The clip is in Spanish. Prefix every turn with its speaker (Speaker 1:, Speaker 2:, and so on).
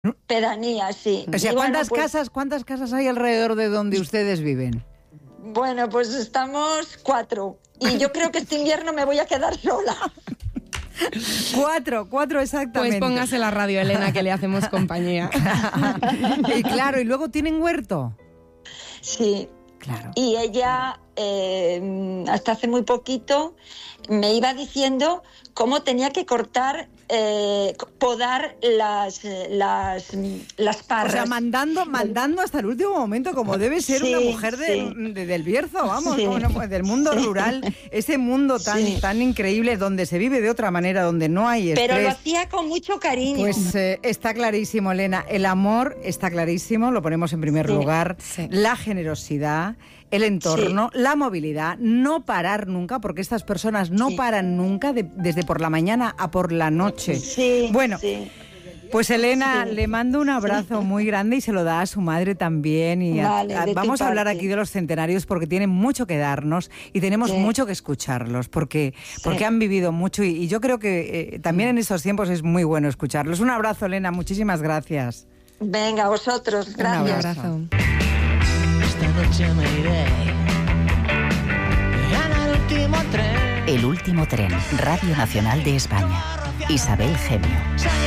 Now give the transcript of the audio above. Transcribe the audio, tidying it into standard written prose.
Speaker 1: Pedanía, sí.
Speaker 2: O sea,
Speaker 1: Y
Speaker 2: ¿cuántas
Speaker 1: bueno, pues,
Speaker 2: casas hay alrededor de donde ustedes viven?
Speaker 1: Bueno, pues estamos 4. Y yo creo que este invierno me voy a quedar sola.
Speaker 2: 4 exactamente.
Speaker 3: Pues póngase la radio, Elena, que le hacemos compañía.
Speaker 2: Y claro, ¿y luego tienen huerto?
Speaker 1: Sí.
Speaker 2: Claro.
Speaker 1: Y ella, hasta hace muy poquito, me iba diciendo cómo tenía que cortar, podar las parras.
Speaker 2: O sea, mandando hasta el último momento, como debe ser una mujer del Bierzo, vamos,
Speaker 1: Sí.
Speaker 2: pues del mundo rural, ese mundo tan increíble, donde se vive de otra manera, donde no hay estrés.
Speaker 1: Pero lo hacía con mucho cariño.
Speaker 2: Pues está clarísimo, Elena, el amor está clarísimo, lo ponemos en primer lugar, la generosidad, el entorno, la movilidad, no parar nunca, porque estas personas no paran nunca, desde por la mañana a por la noche.
Speaker 1: Sí,
Speaker 2: bueno, pues Elena,
Speaker 1: Sí.
Speaker 2: le mando un abrazo muy grande y se lo da a su madre también. Y
Speaker 1: Vale, de tu
Speaker 2: vamos a hablar
Speaker 1: parte.
Speaker 2: aquí de los centenarios porque tienen mucho que darnos y tenemos mucho que escucharlos porque han vivido mucho y yo creo que también en estos tiempos es muy bueno escucharlos. Un abrazo, Elena, muchísimas gracias.
Speaker 1: Venga, vosotros, gracias.
Speaker 2: Un abrazo.
Speaker 4: Esta noche me iré en el último tren.
Speaker 5: El último tren, Radio Nacional de España. Isabel Gemio.